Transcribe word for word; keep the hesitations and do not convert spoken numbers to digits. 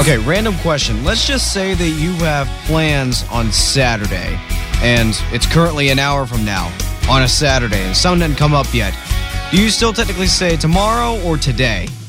Okay, random question. Let's just say that you have plans on Saturday, and it's currently an hour from now on a Saturday, and something didn't come up yet. Do you still technically say tomorrow or today?